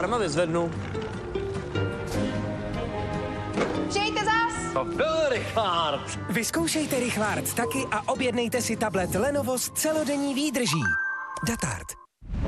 sama vyzvednu. Přijďte zas! To byl Richard. Vyzkoušejte Richard taky a objednejte si tablet Lenovo s celodenní výdrží. Datard.